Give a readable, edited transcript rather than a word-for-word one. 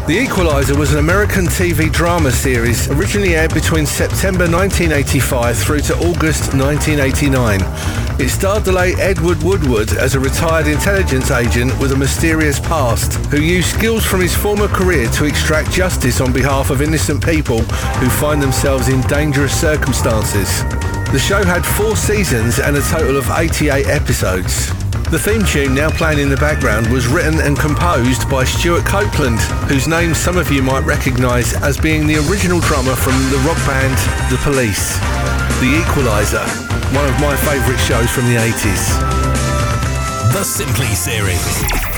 The Equalizer was an American TV drama series originally aired between September 1985 through to August 1989. It starred the late Edward Woodward as a retired intelligence agent with a mysterious past, who used skills from his former career to extract justice on behalf of innocent people who find themselves in dangerous circumstances. The show had 4 seasons and a total of 88 episodes. The theme tune now playing in the background was written and composed by Stuart Copeland, whose name some of you might recognise as being the original drummer from the rock band The Police. The Equalizer, one of my favourite shows from the 80s. The Simply Series.